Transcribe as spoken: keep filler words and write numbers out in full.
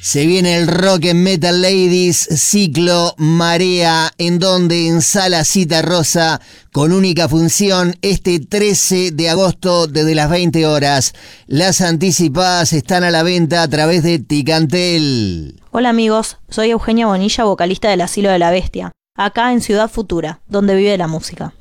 Se viene el Rock and Metal Ladies ciclo Marea, en donde en Sala Cita Rosa, con única función, este trece de agosto desde las veinte horas. Las anticipadas están a la venta a través de Ticantel. Hola amigos, soy Eugenia Bonilla, vocalista del Asilo de la Bestia, acá en Ciudad Futura, donde vive la música.